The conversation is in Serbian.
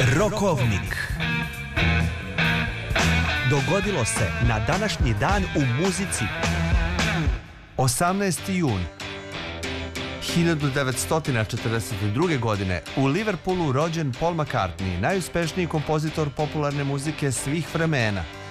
Rokovnik. Dogodilo se na današnji dan u muzici. 18. jun 1942. godine u Liverpoolu rođen Paul McCartney, najuspešniji kompozitor popularne muzike svih vremena.